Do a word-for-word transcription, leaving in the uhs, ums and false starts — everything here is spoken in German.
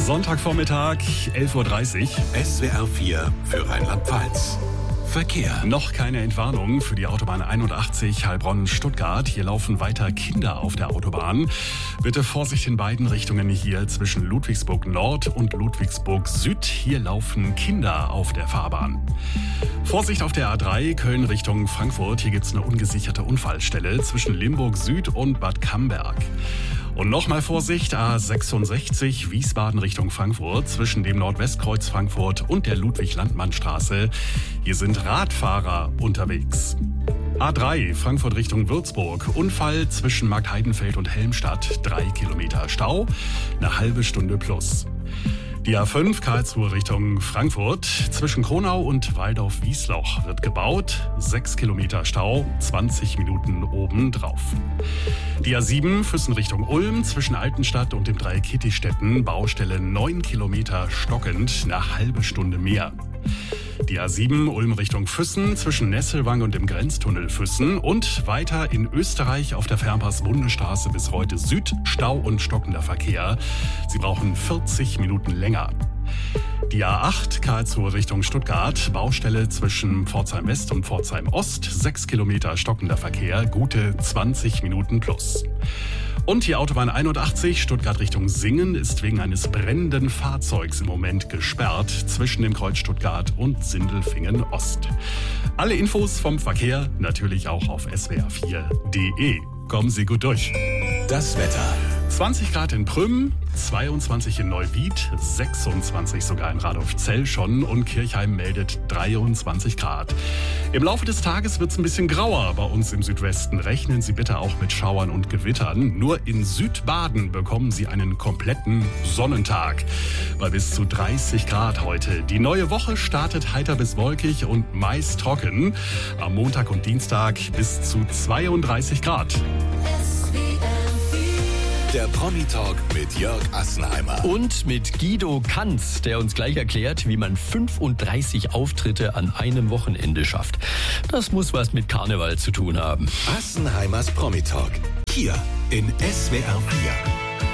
Sonntagvormittag, elf Uhr dreißig. S W R vier für Rheinland-Pfalz. Verkehr. Noch keine Entwarnung für die Autobahn einundachtzig Heilbronn-Stuttgart. Hier laufen weiter Kinder auf der Autobahn. Bitte Vorsicht in beiden Richtungen hier zwischen Ludwigsburg Nord und Ludwigsburg Süd. Hier laufen Kinder auf der Fahrbahn. Vorsicht auf der A drei Köln Richtung Frankfurt. Hier gibt es eine ungesicherte Unfallstelle zwischen Limburg Süd und Bad Camberg. Und nochmal Vorsicht, A sechsundsechzig Wiesbaden Richtung Frankfurt zwischen dem Nordwestkreuz Frankfurt und der Ludwig-Landmann-Straße. Hier sind Radfahrer unterwegs. A drei Frankfurt Richtung Würzburg. Unfall zwischen Marktheidenfeld und Helmstadt. Drei Kilometer Stau, eine halbe Stunde plus. Die A fünf Karlsruhe Richtung Frankfurt. Zwischen Kronau und Waldorf-Wiesloch wird gebaut. Sechs Kilometer Stau, zwanzig Minuten obendrauf. Die A sieben Füssen Richtung Ulm. Zwischen Altenstadt und dem Dreieck Kittistetten. Baustelle neun Kilometer stockend, eine halbe Stunde mehr. Die A sieben Ulm Richtung Füssen zwischen Nesselwang und dem Grenztunnel Füssen und weiter in Österreich auf der Fernpass-Bundesstraße bis heute Süd, Stau und stockender Verkehr. Sie brauchen vierzig Minuten länger. Die A acht Karlsruhe Richtung Stuttgart, Baustelle zwischen Pforzheim West und Pforzheim Ost, sechs Kilometer stockender Verkehr, gute zwanzig Minuten plus. Und die Autobahn einundachtzig Stuttgart Richtung Singen ist wegen eines brennenden Fahrzeugs im Moment gesperrt zwischen dem Kreuz Stuttgart und Sindelfingen Ost. Alle Infos vom Verkehr natürlich auch auf S W R vier punkt de. Kommen Sie gut durch. Das Wetter. zwanzig Grad in Prüm, zweiundzwanzig in Neuwied, sechsundzwanzig sogar in Radolfzell schon und Kirchheim meldet dreiundzwanzig Grad. Im Laufe des Tages wird es ein bisschen grauer bei uns im Südwesten. Rechnen Sie bitte auch mit Schauern und Gewittern. Nur in Südbaden bekommen Sie einen kompletten Sonnentag bei bis zu dreißig Grad heute. Die neue Woche startet heiter bis wolkig und meist trocken. Am Montag und Dienstag bis zu zweiunddreißig Grad. Der Promi-Talk mit Jörg Assenheimer. Und mit Guido Kanz, der uns gleich erklärt, wie man fünfunddreißig Auftritte an einem Wochenende schafft. Das muss was mit Karneval zu tun haben. Assenheimers Promi-Talk. Hier in S W R vier.